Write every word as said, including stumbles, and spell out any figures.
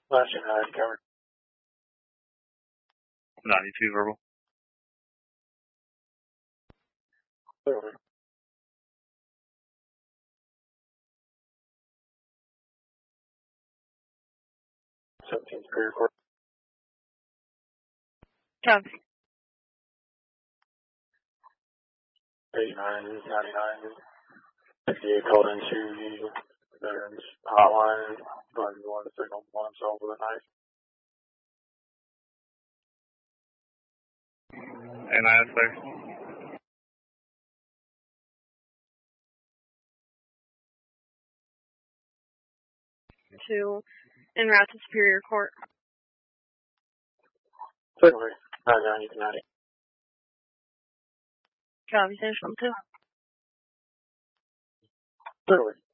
Last United covered. ninety-two verbal. Over. seventeen Superior Court. Copy. eighty-nine, ninety-nine, sixty-eight called into Veterans Hotline, but you want to signal one himself with a knife. And I there. To en route to Superior Court. Certainly. ninety-nine, you can add it. Copy, finish one two. Certainly.